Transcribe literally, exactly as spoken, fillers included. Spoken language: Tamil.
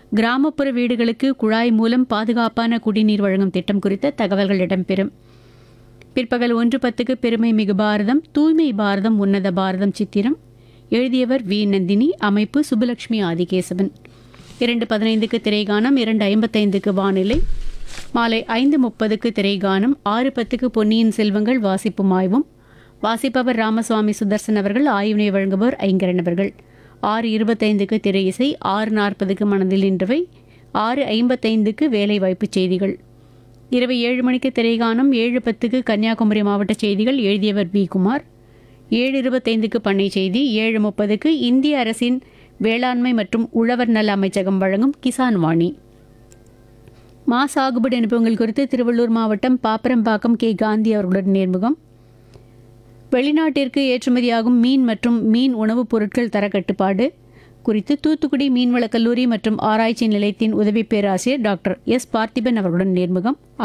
கிராமப்புற வீடுகளுக்கு குழாய் மூலம் பாதுகாப்பான குடிநீர் வழங்கும் திட்டம் குறித்த தகவல்கள் இடம்பெறும். பிற்பகல் ஒன்று பத்துக்கு பெருமை மிகு பாரதம் தூய்மை பாரதம் உன்னத பாரதம் சித்திரம். எழுதியவர் வி நந்தினி. அமைப்பு சுப்புலட்சுமி ஆதிகேசவன். இரண்டு பதினைந்துக்கு திரைகானம். இரண்டு ஐம்பத்தைந்துக்கு வானிலை. மாலை ஐந்து முப்பதுக்கு திரைகானம். ஆறு பத்துக்கு பொன்னியின் செல்வங்கள் வாசிப்பும் ஆய்வும். வாசிப்பவர் ராமசுவாமி சுதர்சன் அவர்கள். ஆய்வினை வழங்குபவர் ஐங்கரன் அவர்கள். ஆறு இருபத்தைந்துக்கு திரை இசை. ஆறு நாற்பதுக்கு மனதில் நின்றவை. ஆறு ஐம்பத்தைந்துக்கு வேலைவாய்ப்பு செய்திகள். இரவு ஏழு மணிக்கு திரைகானம். ஏழு பத்துக்கு கன்னியாகுமரி மாவட்ட செய்திகள். எழுதியவர் வி குமார். ஏழு இருபத்தைந்துக்கு பண்ணை செய்தி. ஏழு முப்பதுக்கு இந்திய அரசின் வேளாண்மை மற்றும் உழவர் நல அமைச்சகம் வழங்கும் கிசான் வாணி. மா சாகுபடி அனுபவங்கள் குறித்து திருவள்ளூர் மாவட்டம் பாப்பரம்பாக்கம் கே காந்தி அவர்களுடன் நேர்முகம். வெளிநாட்டிற்கு ஏற்றுமதியாகும் மீன் மற்றும் மீன் உணவுப் பொருட்கள் தர கட்டுப்பாடு குறித்து தூத்துக்குடி மீன்வளக் கல்லூரி மற்றும் ஆராய்ச்சி நிலையத்தின் உதவி பேராசிரியர் டாக்டர் எஸ் பார்த்திபன் அவர்களுடன் நேர்முகம்.